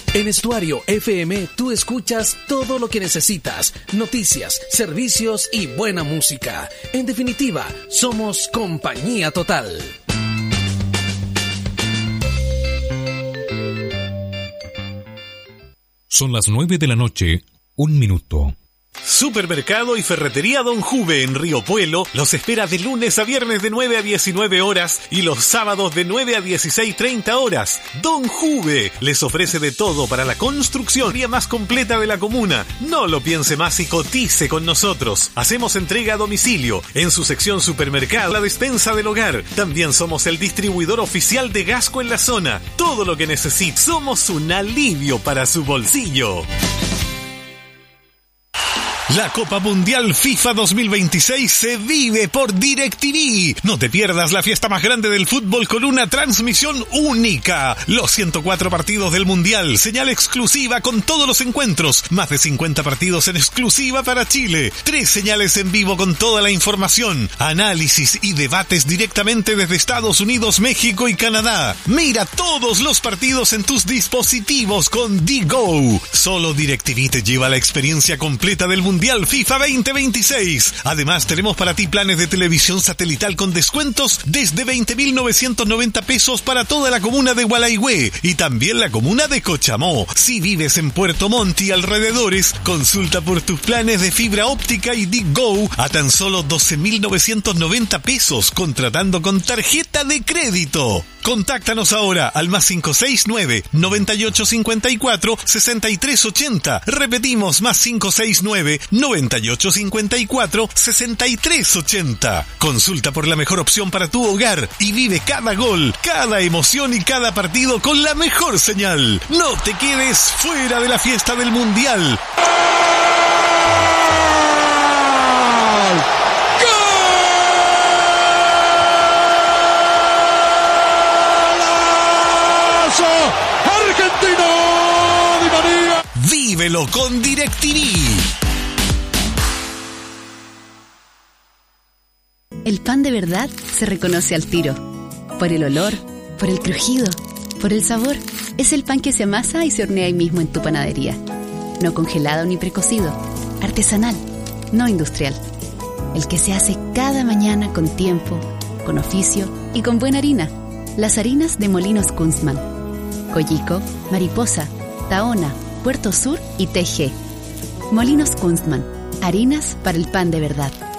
En Estuario FM tú escuchas todo lo que necesitas, noticias, servicios y buena música. En definitiva, somos Compañía Total. Son las 9 de la noche, 1 minuto. Supermercado y Ferretería Don Juve en Río Puelo los espera de lunes a viernes de 9 a 19 horas y los sábados de 9 a 16:30 horas. Don Juve les ofrece de todo para la construcción más completa de la comuna. No lo piense más y cotice con nosotros. Hacemos entrega a domicilio en su sección supermercado, la despensa del hogar. También somos el distribuidor oficial de Gasco en la zona. Todo lo que necesite. Somos un alivio para su bolsillo. La Copa Mundial FIFA 2026 se vive por DirecTV. No te pierdas la fiesta más grande del fútbol con una transmisión única. Los 104 partidos del Mundial, señal exclusiva con todos los encuentros. Más de 50 partidos en exclusiva para Chile. 3 señales en vivo con toda la información. Análisis y debates directamente desde Estados Unidos, México y Canadá. Mira todos los partidos en tus dispositivos con DGO. Solo DirecTV te lleva la experiencia completa del Mundial FIFA 2026. Además, tenemos para ti planes de televisión satelital con descuentos desde 20.990 pesos para toda la comuna de Gualaihue y también la comuna de Cochamó. Si vives en Puerto Montt y alrededores, consulta por tus planes de fibra óptica y DGO a tan solo 12.990 pesos contratando con tarjeta de crédito. Contáctanos ahora al +569 9854 6380. Repetimos, +569 9854 6380. Consulta por la mejor opción para tu hogar y vive cada gol, cada emoción y cada partido con la mejor señal. No te quedes fuera de la fiesta del Mundial. ¡Argentina! ¡Di María! Vívelo con DirecTV. El pan de verdad se reconoce al tiro. Por el olor, por el crujido, por el sabor. Es el pan que se amasa y se hornea ahí mismo en tu panadería. No congelado ni precocido. Artesanal, no industrial. El que se hace cada mañana con tiempo, con oficio y con buena harina. Las harinas de Molinos Kunstmann. Coyico, Mariposa, Tahona, Puerto Sur y TG. Molinos Kunstmann. Harinas para el pan de verdad.